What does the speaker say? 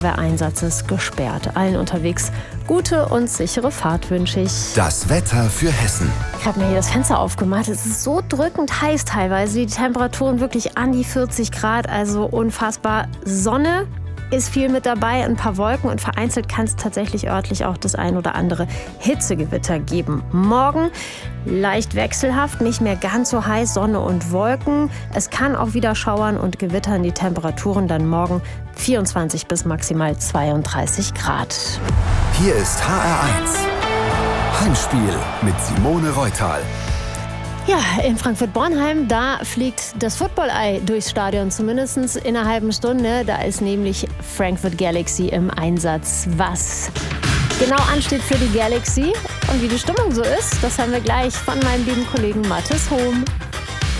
Einsatzes gesperrt. Allen unterwegs gute und sichere Fahrt wünsche ich. Das Wetter für Hessen. Ich habe mir hier das Fenster aufgemacht. Es ist so drückend heiß teilweise. Die Temperaturen wirklich an die 40 Grad, also unfassbar. Sonne ist viel mit dabei, ein paar Wolken und vereinzelt kann es tatsächlich örtlich auch das ein oder andere Hitzegewitter geben. Morgen leicht wechselhaft, nicht mehr ganz so heiß, Sonne und Wolken. Es kann auch wieder schauern und gewittern. Die Temperaturen dann morgen 24 bis maximal 32 Grad. Hier ist HR1. Heimspiel mit Simone Reutal. Ja, in Frankfurt-Bornheim, da fliegt das Football-Ei durchs Stadion, zumindest in einer halben Stunde. Da ist nämlich Frankfurt Galaxy im Einsatz. Was genau ansteht für die Galaxy und wie die Stimmung so ist, das haben wir gleich von meinem lieben Kollegen Mathis Hohm.